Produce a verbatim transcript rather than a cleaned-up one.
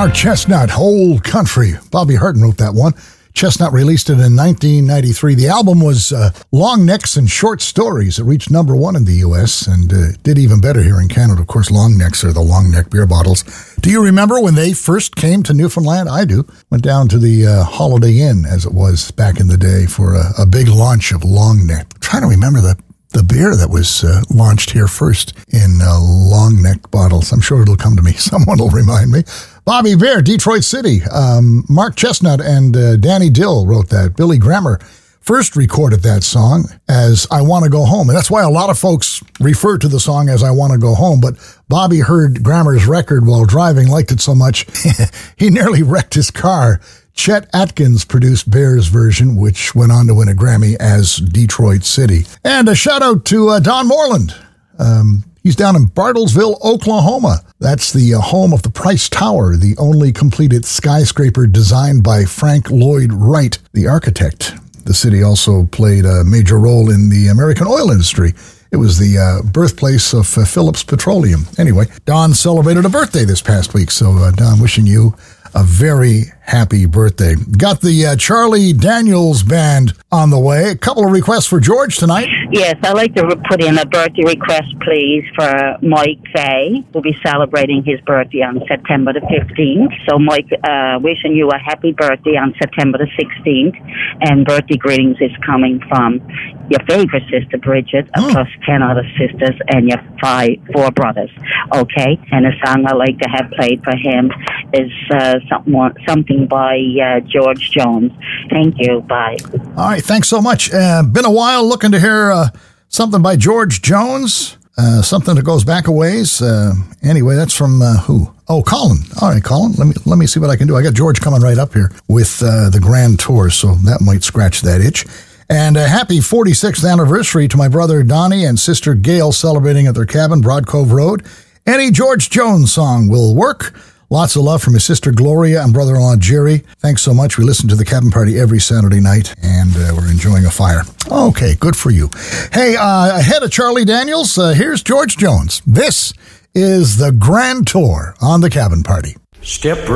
Mark Chestnut, Old Country. Bobby Harden wrote that one. Chestnut released it in nineteen ninety-three. The album was uh, Long Necks and Short Stories. It reached number one in the U S and uh, did even better here in Canada. Of course, long necks are the long neck beer bottles. Do you remember when they first came to Newfoundland? I do. Went down to the uh, Holiday Inn, as it was back in the day, for a, a big launch of long neck. I'm trying to remember the the beer that was uh, launched here first in uh, long neck bottles. I'm sure it'll come to me. Someone will remind me. Bobby Bear, Detroit City. Um, Mark Chestnut and uh, Danny Dill wrote that. Billy Grammer first recorded that song as I Want to Go Home. And that's why a lot of folks refer to the song as I Want to Go Home. But Bobby heard Grammer's record while driving, liked it so much, he nearly wrecked his car. Chet Atkins produced Bear's version, which went on to win a Grammy as Detroit City. And a shout out to uh, Don Moreland. Um, he's down in Bartlesville, Oklahoma. That's the uh, home of the Price Tower, the only completed skyscraper designed by Frank Lloyd Wright, the architect. The city also played a major role in the American oil industry. It was the uh, birthplace of uh, Phillips Petroleum. Anyway, Don celebrated a birthday this past week, so uh, Don, wishing you a very happy birthday. Got the uh, Charlie Daniels Band on the way. A couple of requests for George tonight. Yes, I'd like to put in a birthday request, please, for Mike Fay, who'll be celebrating his birthday on September the fifteenth. So, Mike, uh, wishing you a happy birthday on September the sixteenth. And birthday greetings is coming from your favorite sister, Bridget, oh. plus ten other sisters, and your five, four brothers. Okay? And the song I'd like to have played for him is uh, something, something by uh, George Jones. Thank you. Bye. All right. Thanks so much. Uh, been a while looking to hear uh, something by George Jones, uh, something that goes back a ways. Uh, anyway, that's from uh, who? Oh, Colin. All right, Colin. Let me let me see what I can do. I got George coming right up here with uh, the Grand Tour, so that might scratch that itch. And a happy forty-sixth anniversary to my brother Donnie and sister Gail celebrating at their cabin, Broad Cove Road. Any George Jones song will work. Lots of love from his sister Gloria and brother-in-law Jerry. Thanks so much. We listen to the Cabin Party every Saturday night, and uh, we're enjoying a fire. Okay, good for you. Hey, uh, ahead of Charlie Daniels, uh, here's George Jones. This is the Grand Tour on the Cabin Party. Step